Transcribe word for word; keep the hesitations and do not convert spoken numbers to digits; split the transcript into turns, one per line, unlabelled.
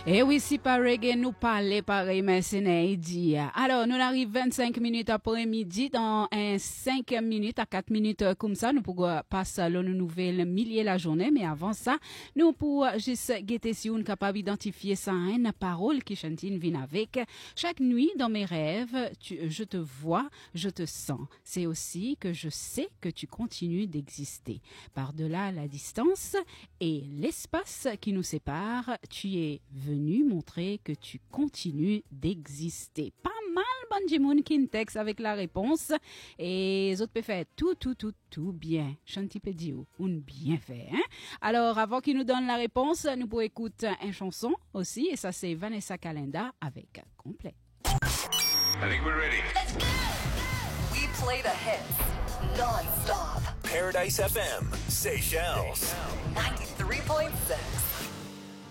Et oui, si par reggae, nous parlons pareil, mercenaires, dit. Alors, nous arrivons vingt-cinq minutes après-midi, dans un cinq minutes à quatre minutes comme ça, nous pourrons passer nos nouvelles milliers la journée, mais avant ça, nous pourrons juste guetter si on est capable d'identifier ça, une parole qui chantine vient avec. Chaque nuit, dans mes rêves, tu, je te vois, je te sens. C'est aussi que je sais que tu continues d'exister. Par-delà la distance et l'espace qui nous sépare, tu es venu montrer que tu continues d'exister. Pas mal, Banjimoun Kintex avec la réponse. Et les autres peuvent faire tout, tout, tout, tout bien. Chanti Pédio, on bien fait, hein? Alors, avant qu'ils nous donnent la réponse, nous pouvons écouter une chanson aussi. Et ça, c'est Vanessa Calenda avec Complet.
I think we're ready.
Let's go! We play the hits non-stop.
Paradise F M, Seychelles.
ninety-three point six.